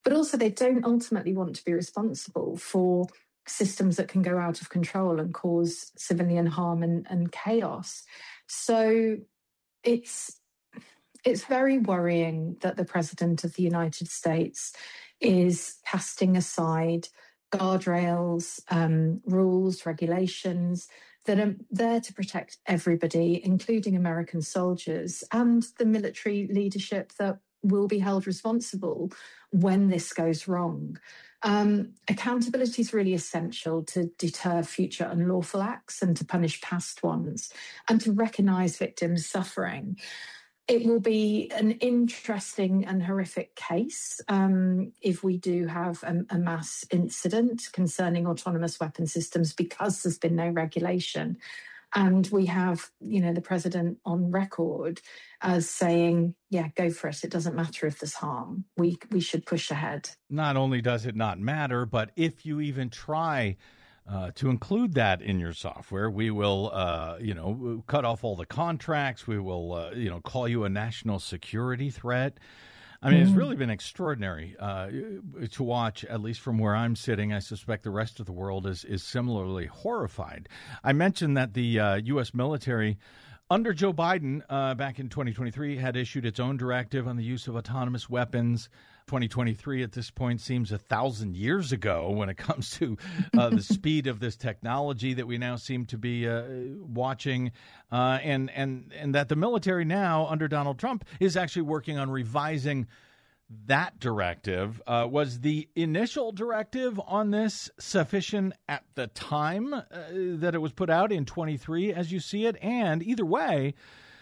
but also they don't ultimately want to be responsible for systems that can go out of control and cause civilian harm and chaos. So it's very worrying that the President of the United States is casting aside guardrails, rules, regulations that are there to protect everybody, including American soldiers and the military leadership that will be held responsible when this goes wrong. Accountability is really essential to deter future unlawful acts and to punish past ones and to recognise victims' suffering. It will be an interesting and horrific case if we do have a mass incident concerning autonomous weapon systems because there's been no regulation. And we have, the president on record as saying, yeah, go for it. It doesn't matter if there's harm. We should push ahead. Not only does it not matter, but if you even try to include that in your software, we will, cut off all the contracts. We will, call you a national security threat. I mean, it's really been extraordinary to watch, at least from where I'm sitting. I suspect the rest of the world is similarly horrified. I mentioned that the U.S. military, under Joe Biden, back in 2023, had issued its own directive on the use of autonomous weapons. 2023 at this point seems 1,000 years ago when it comes to the speed of this technology that we now seem to be watching, and that the military now under Donald Trump is actually working on revising that directive. Was the initial directive on this sufficient at the time that it was put out in 23 as you see it? And either way,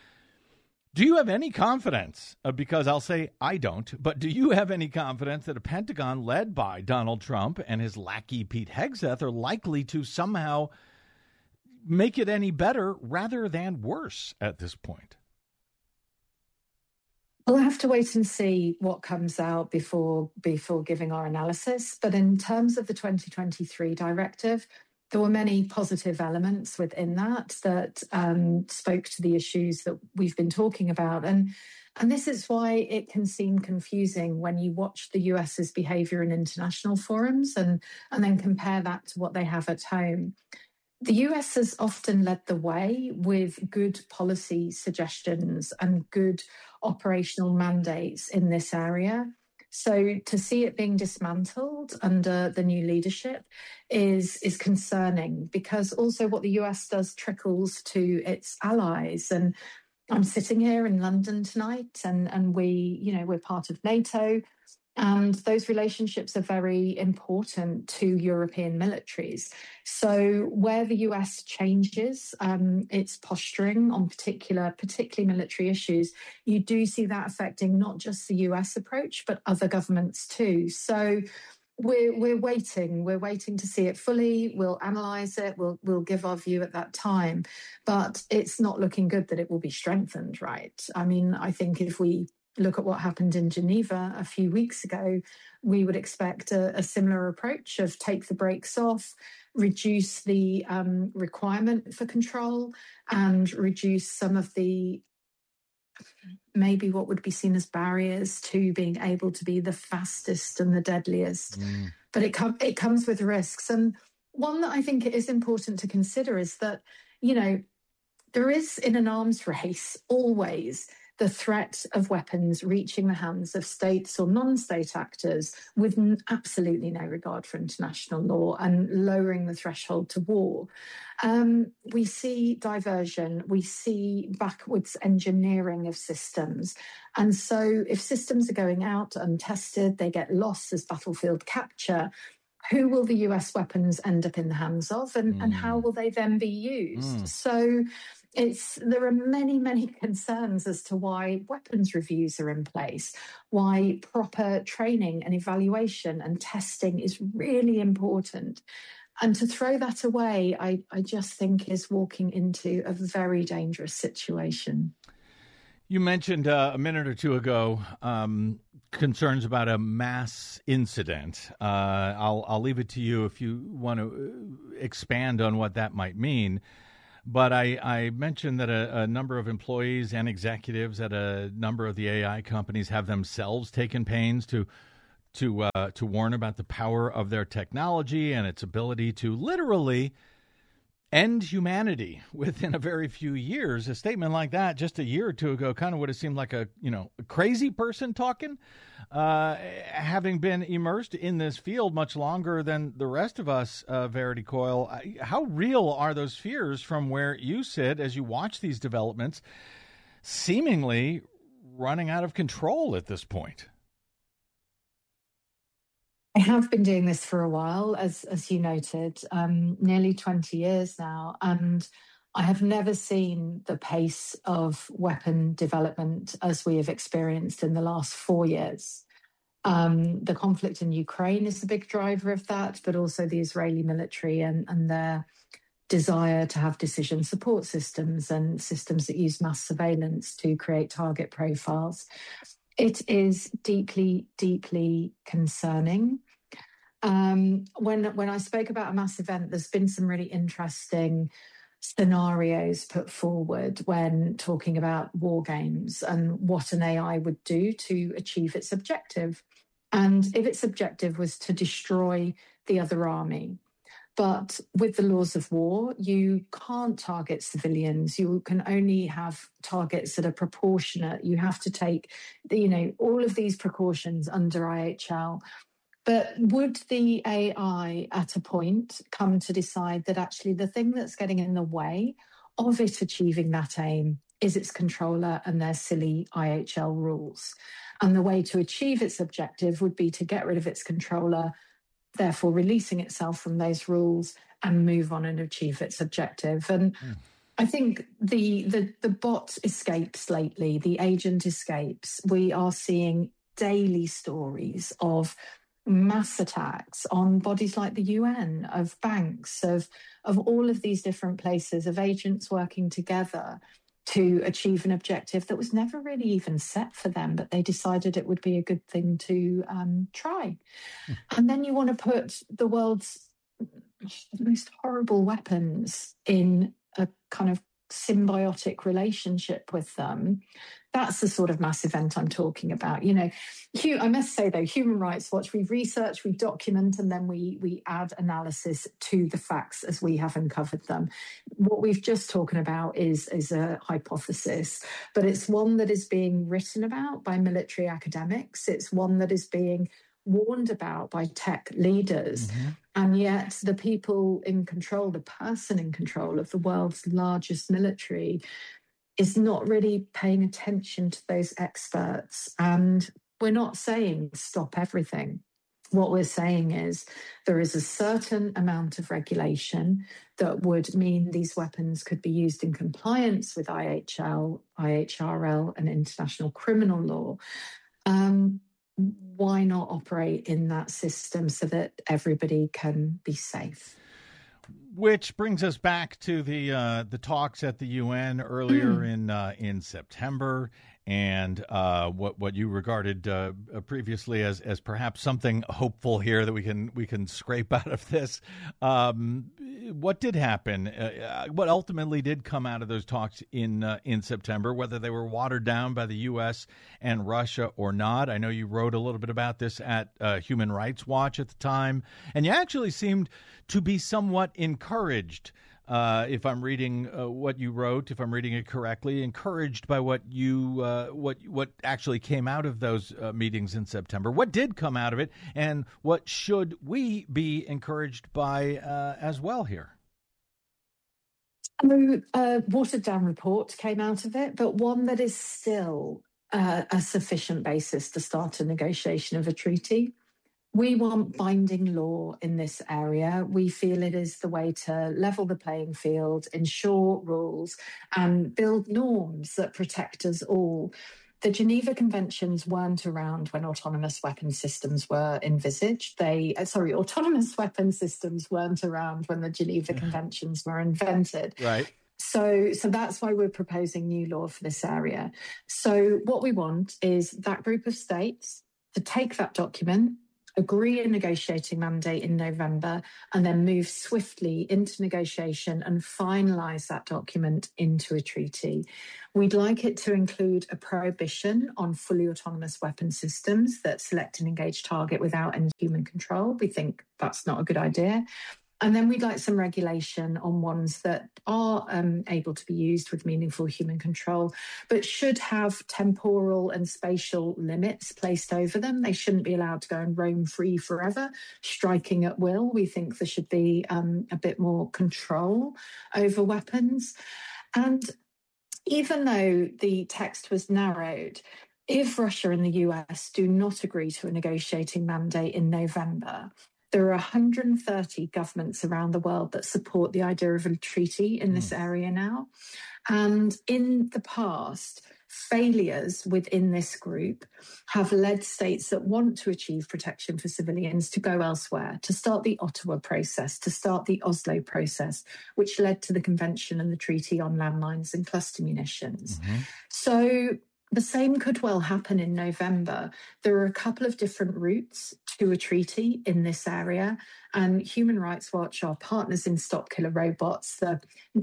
do you have any confidence, because I'll say I don't, but do you have any confidence that a Pentagon led by Donald Trump and his lackey Pete Hegseth are likely to somehow make it any better rather than worse at this point? We'll have to wait and see what comes out before giving our analysis. But in terms of the 2023 directive, there were many positive elements within that spoke to the issues that we've been talking about. And this is why it can seem confusing when you watch the US's behavior in international forums and then compare that to what they have at home. The US has often led the way with good policy suggestions and good operational mandates in this area. So to see it being dismantled under the new leadership is concerning, because also what the US does trickles to its allies. And I'm sitting here in London tonight, and we're part of NATO. And those relationships are very important to European militaries. So where the US changes its posturing on particularly military issues, you do see that affecting not just the US approach, but other governments too. So we're waiting. We're waiting to see it fully. We'll analyse it. We'll give our view at that time. But it's not looking good that it will be strengthened, right? I mean, I think if we look at what happened in Geneva a few weeks ago, we would expect a similar approach of take the brakes off, reduce the requirement for control, and reduce some of the maybe what would be seen as barriers to being able to be the fastest and the deadliest. But it comes with risks. And one that I think it is important to consider is that, there is in an arms race always the threat of weapons reaching the hands of states or non-state actors with absolutely no regard for international law and lowering the threshold to war. We see diversion, we see backwards engineering of systems. And so if systems are going out untested, they get lost as battlefield capture. Who will the US weapons end up in the hands of, and how will they then be used? So there are many, many concerns as to why weapons reviews are in place, why proper training and evaluation and testing is really important. And to throw that away, I just think is walking into a very dangerous situation. You mentioned a minute or two ago concerns about a mass incident. I'll leave it to you if you want to expand on what that might mean. But I mentioned that a number of employees and executives at a number of the AI companies have themselves taken pains to to warn about the power of their technology and its ability to literally end humanity within a very few years. A statement like that just a year or two ago kind of would have seemed like a crazy person talking. Having been immersed in this field much longer than the rest of us, Verity Coyle, how real are those fears from where you sit as you watch these developments seemingly running out of control at this point? I have been doing this for a while, as you noted, nearly 20 years now, and I have never seen the pace of weapon development as we have experienced in the last 4 years. The conflict in Ukraine is the big driver of that, but also the Israeli military and their desire to have decision support systems and systems that use mass surveillance to create target profiles. It is deeply, deeply concerning. When I spoke about a mass event, there's been some really interesting scenarios put forward when talking about war games and what an AI would do to achieve its objective. And if its objective was to destroy the other army. But with the laws of war, you can't target civilians. You can only have targets that are proportionate. You have to take, all of these precautions under IHL. But would the AI at a point come to decide that actually the thing that's getting in the way of it achieving that aim is its controller and their silly IHL rules? And the way to achieve its objective would be to get rid of its controller, therefore releasing itself from those rules and move on and achieve its objective. And I think the bot escapes lately, the agent escapes. We are seeing daily stories of mass attacks on bodies like the UN, of banks, of all of these different places, of agents working together to achieve an objective that was never really even set for them, but they decided it would be a good thing to try. And then you want to put the world's most horrible weapons in a kind of symbiotic relationship with them. That's the sort of mass event I'm talking about. I must say, though, Human Rights Watch, we research, we document, and then we add analysis to the facts as we have uncovered them. What we've just talking about is a hypothesis, but it's one that is being written about by military academics. It's one that is being warned about by tech leaders. Mm-hmm. And yet the people in control, the person in control of the world's largest military, is not really paying attention to those experts. And we're not saying stop everything. What we're saying is there is a certain amount of regulation that would mean these weapons could be used in compliance with IHL, IHRL, and international criminal law. Why not operate in that system so that everybody can be safe? Which brings us back to the talks at the UN earlier in September, and what you regarded previously as perhaps something hopeful here that we can scrape out of this. What did happen? What ultimately did come out of those talks in September? Whether they were watered down by the U.S. and Russia or not? I know you wrote a little bit about this at Human Rights Watch at the time, and you actually seemed to be somewhat encouraged, if I'm reading what you wrote, if I'm reading it correctly, encouraged by what actually came out of those meetings in September. What did come out of it, and what should we be encouraged by as well here? A watered-down report came out of it, but one that is still a sufficient basis to start a negotiation of a treaty. We want binding law in this area. We feel it is the way to level the playing field, ensure rules, and build norms that protect us all. The Geneva Conventions weren't around when autonomous weapon systems were envisaged. Autonomous weapon systems weren't around when the Geneva Conventions were invented. Right. So that's why we're proposing new law for this area. So what we want is that group of states to take that document agree a negotiating mandate in November, and then move swiftly into negotiation and finalise that document into a treaty. We'd like it to include a prohibition on fully autonomous weapon systems that select and engage target without any human control. We think that's not a good idea. And then we'd like some regulation on ones that are able to be used with meaningful human control, but should have temporal and spatial limits placed over them. They shouldn't be allowed to go and roam free forever, striking at will. We think there should be a bit more control over weapons. And even though the text was narrowed, if Russia and the US do not agree to a negotiating mandate in November, there are 130 governments around the world that support the idea of a treaty in this area now. And in the past, failures within this group have led states that want to achieve protection for civilians to go elsewhere, to start the Ottawa process, to start the Oslo process, which led to the Convention and the Treaty on Landmines and Cluster Munitions. So the same could well happen in November. There are a couple of different routes to a treaty in this area, and Human Rights Watch, our partners in Stop Killer Robots, the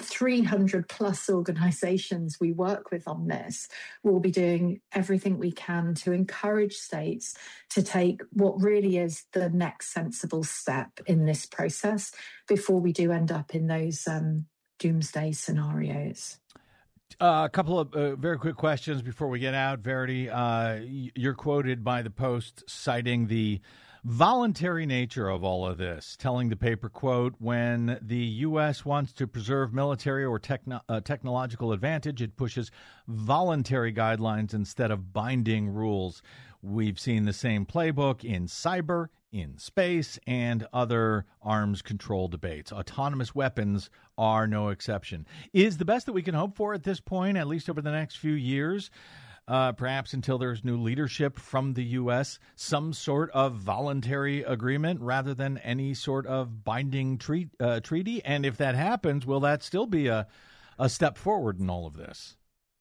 300 plus organisations we work with on this, will be doing everything we can to encourage states to take what really is the next sensible step in this process before we do end up in those doomsday scenarios. A couple of very quick questions before we get out. Verity, you're quoted by the Post citing the voluntary nature of all of this, telling the paper, quote, when the U.S. wants to preserve military or technological advantage, it pushes voluntary guidelines instead of binding rules. We've seen the same playbook in cyber, in space, and other arms control debates. Autonomous weapons are no exception. Is the best that we can hope for at this point, at least over the next few years, perhaps until there's new leadership from the U.S., some sort of voluntary agreement rather than any sort of binding treaty? And if that happens, will that still be a step forward in all of this?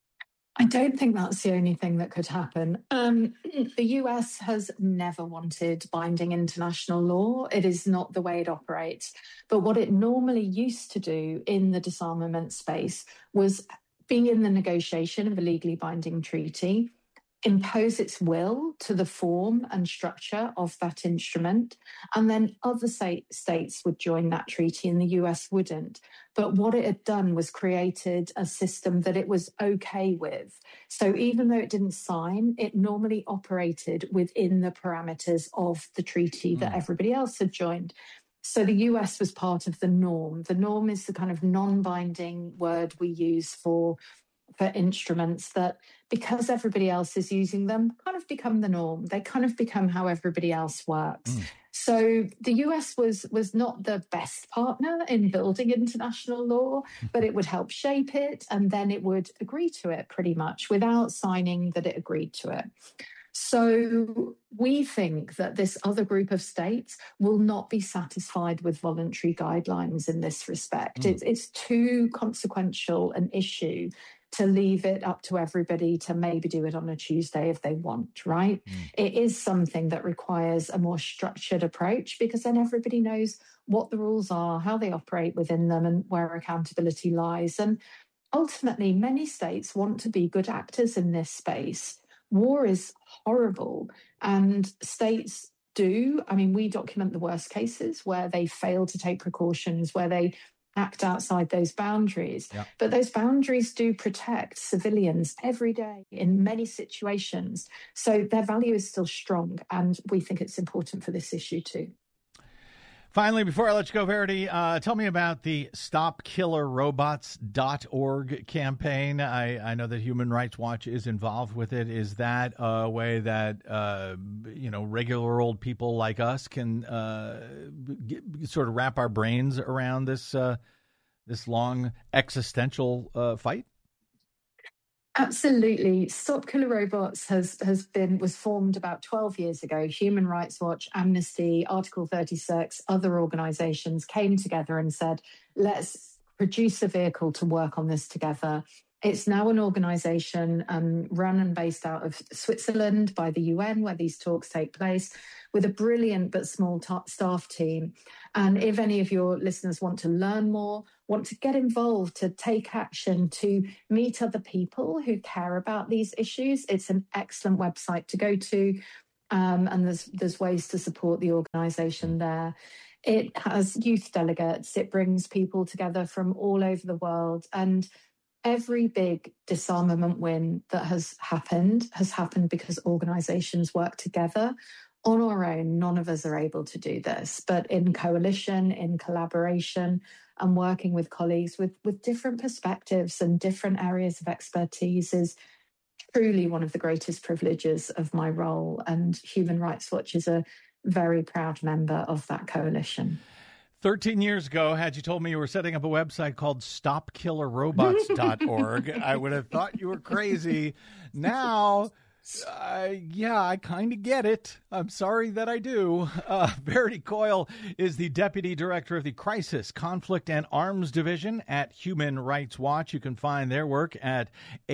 I don't think that's the only thing that could happen. The US has never wanted binding international law. It is not the way it operates. But what it normally used to do in the disarmament space was be in the negotiation of a legally binding treaty, impose its will to the form and structure of that instrument, and then other states would join that treaty and the US wouldn't. But what it had done was created a system that it was okay with. So even though it didn't sign, it normally operated within the parameters of the treaty that everybody else had joined. So the US was part of the norm. The norm is the kind of non-binding word we use for instruments that, because everybody else is using them, kind of become the norm. They kind of become how everybody else works. So the US was not the best partner in building international law, but it would help shape it, and then it would agree to it pretty much without signing that it agreed to it. So we think that this other group of states will not be satisfied with voluntary guidelines in this respect. It's too consequential an issue to leave it up to everybody to maybe do it on a Tuesday if they want, right? It is something that requires a more structured approach, because then everybody knows what the rules are, how they operate within them, and where accountability lies. And ultimately, many states want to be good actors in this space. War is horrible, and states do. I mean, we document the worst cases where they fail to take precautions, where they act outside those boundaries. Yep. But those boundaries do protect civilians every day in many situations. So their value is still strong, and we think it's important for this issue too. Finally, before I let you go, Verity, tell me about the StopKillerRobots.org campaign. I know that Human Rights Watch is involved with it. Is that a way that, regular old people like us can sort of wrap our brains around this long existential fight? Absolutely. Stop Killer Robots was formed about 12 years ago. Human Rights Watch, Amnesty, Article 36, other organizations came together and said, let's produce a vehicle to work on this together. It's now an organization run and based out of Switzerland by the UN, where these talks take place, with a brilliant but small staff team. And if any of your listeners want to learn more, want to get involved, to take action, to meet other people who care about these issues, it's an excellent website to go to. And there's ways to support the organization there. It has youth delegates. It brings people together from all over the world. And every big disarmament win that has happened because organizations work together. On our own, none of us are able to do this, but in coalition, in collaboration, and working with colleagues with different perspectives and different areas of expertise is truly one of the greatest privileges of my role. And Human Rights Watch is a very proud member of that coalition. 13 years ago, had you told me you were setting up a website called stopkillerrobots.org, I would have thought you were crazy. Now, I kind of get it. I'm sorry that I do. Verity Coyle is the Deputy Director of the Crisis, Conflict, and Arms Division at Human Rights Watch. You can find their work at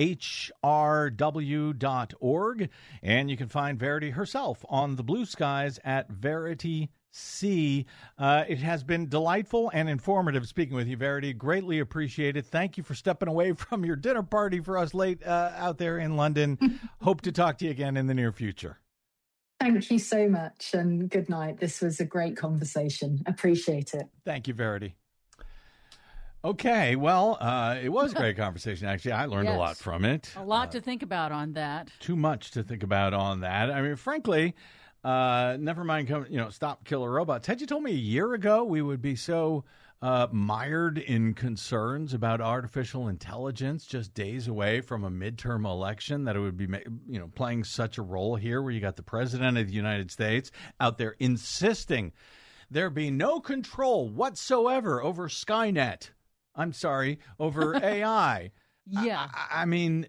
hrw.org, and you can find Verity herself on the blue skies at Verity C. It has been delightful and informative speaking with you, Verity. Greatly appreciated. Thank you for stepping away from your dinner party for us late out there in London. Hope to talk to you again in the near future. Thank you so much, and good night. This was a great conversation. Appreciate it. Thank you, Verity. Okay, well, it was a great conversation, actually. I learned a lot from it. A lot to think about on that. Too much to think about on that. I mean, frankly... never mind, stop killer robots. Had you told me a year ago we would be so mired in concerns about artificial intelligence just days away from a midterm election, that it would be, playing such a role here where you got the president of the United States out there insisting there be no control whatsoever over Skynet. I'm sorry, over AI. Yeah. I mean,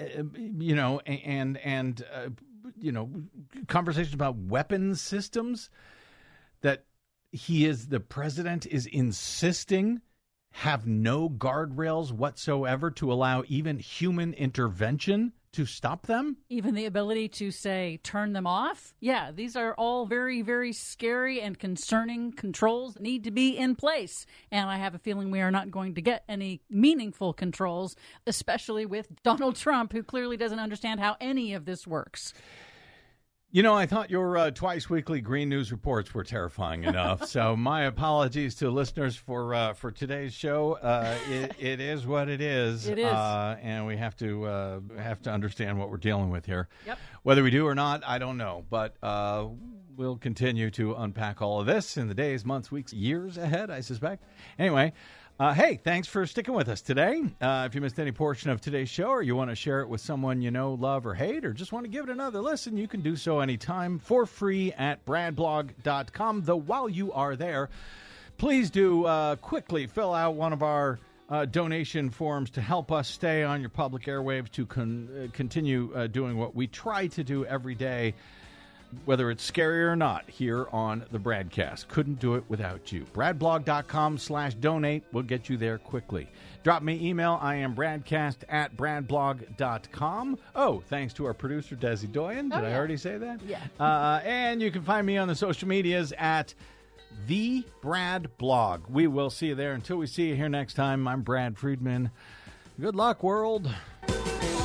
conversations about weapons systems that the president is insisting have no guardrails whatsoever to allow even human intervention to stop them. Even the ability to say, turn them off. Yeah, these are all very, very scary and concerning controls that need to be in place. And I have a feeling we are not going to get any meaningful controls, especially with Donald Trump, who clearly doesn't understand how any of this works. I thought your twice weekly Green News reports were terrifying enough. So my apologies to listeners for today's show. It is what it is. It is, and we have to understand what we're dealing with here. Yep. Whether we do or not, I don't know. But we'll continue to unpack all of this in the days, months, weeks, years ahead, I suspect. Anyway. Hey, thanks for sticking with us today. If you missed any portion of today's show, or you want to share it with someone you know, love, or hate, or just want to give it another listen, you can do so anytime for free at bradblog.com. Though while you are there, please do quickly fill out one of our donation forms to help us stay on your public airwaves, to continue doing what we try to do every day, whether it's scary or not, here on the Bradcast. Couldn't do it without you. Bradblog.com/donate will get you there quickly. Drop me email. I am bradcast@bradblog.com. Oh, thanks to our producer, Desi Doyen. Did I already say that? Yeah. And you can find me on the social medias at The Brad Blog. We will see you there. Until we see you here next time, I'm Brad Friedman. Good luck, world.